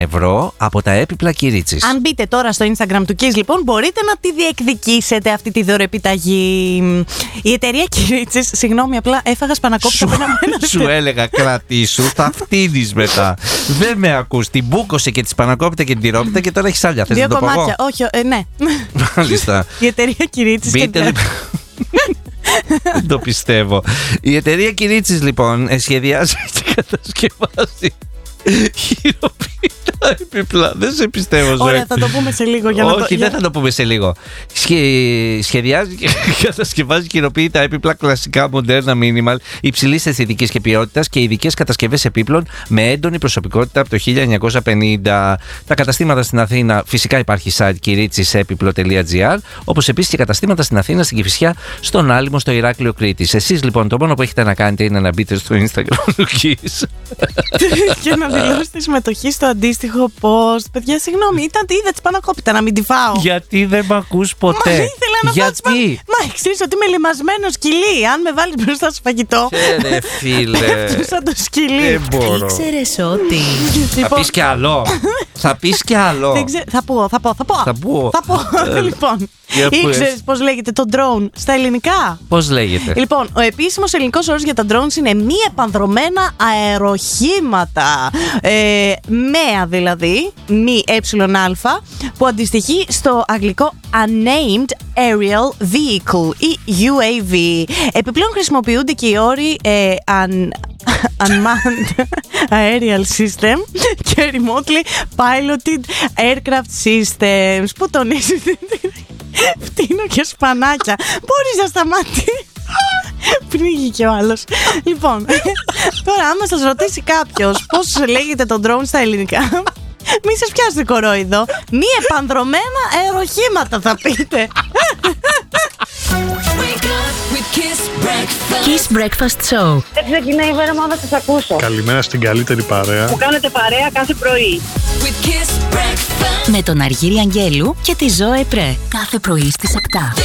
ευρώ από τα έπιπλα Κυρίτσης. Αν μπείτε τώρα στο Instagram του Kiss, λοιπόν, μπορείτε να τη διεκδικήσετε αυτή τη δωρεπιταγή. Η εταιρεία Κυρίτσης, συγγνώμη, απλά έφαγα σπανακόπιτα πριν από ένα Σου έλεγα κρατήσου, θα φτύνεις μετά. Δεν με ακούς. Την μπούκωσε και τη σπανακόπιτα και την τυρόπιτα και τώρα έχεις άλλα. Θες να το πω εγώ? 2 κομμάτια. Όχι, ναι. Μάλιστα. Η εταιρεία Κυρίτσης. Μπείτε δεν το πιστεύω. Η εταιρεία Κυρίτσης λοιπόν σχεδιάζει και κατασκευάζει χειροποίητα έπιπλα. Δεν σε πιστεύω, Ζωή. Ωραία, θα το πούμε σε λίγο. Όχι, δεν θα το πούμε σε λίγο. Σχεδιάζει και κατασκευάζει χειροποίητα έπιπλα κλασικά, μοντέρνα, minimal, υψηλής αισθητικής και ποιότητας και ειδικές κατασκευές επίπλων με έντονη προσωπικότητα από το 1950. Τα καταστήματα στην Αθήνα, φυσικά υπάρχει site kiritzisepiplo.gr, όπως επίσης και καταστήματα στην Αθήνα, στην Κηφισιά, στον Άλυμο, στο Ηράκλειο Κρήτης. Εσείς λοιπόν το μόνο που έχετε να κάνετε είναι να μπείτε στο Instagram του Kiss και να δηλώσετε συμμετοχή στο αντίστοιχο post. Παιδιά, συγγνώμη, είδα τη πανακόπιτα να μην τη φάω. Γιατί δεν με ακούς ποτέ? Μα ήθελα να γιατί? Μα ξέρεις ότι είμαι λιμασμένο σκυλί. Αν με βάλεις μπροστά στο φαγητό. Ρε φίλε. Σαν το σκυλί. Δεν μπορώ. Ήξερες ότι. Θα πεις κι άλλο. Θα πεις κι άλλο. Θα πω. Λοιπόν, ήξερες πώς λέγεται το drone στα ελληνικά? Πώς λέγεται? Λοιπόν, ο επίσημος ελληνικός όρος για τα drones είναι μη επανδρομένα αεροχήματα. ΜΕΑ δηλαδή, μη α, που αντιστοιχεί στο αγγλικό Unnamed Aerial Vehicle ή UAV. Επιπλέον χρησιμοποιούνται και οι όροι Unmanned Aerial System και Remotely Piloted Aircraft Systems, που τονίζεται φτύνω και σπανάκια. Μπορείς να σταματήσεις? Πνίγει και ο άλλος. Λοιπόν, τώρα άμα σας ρωτήσει κάποιος πώς λέγεται το drone στα ελληνικά, μη σας πιάσει κορόιδο. Μη επανδρομένα αεροχήματα θα πείτε. Kiss Breakfast Show. Δεν ξεκινάει η μέρα, μάλλον θα σας ακούσω. Καλημέρα στην καλύτερη παρέα. Που κάνετε παρέα κάθε πρωί. Με τον Αργύρη Αγγέλου και τη Ζώε Πρέ. Κάθε πρωί στις 7.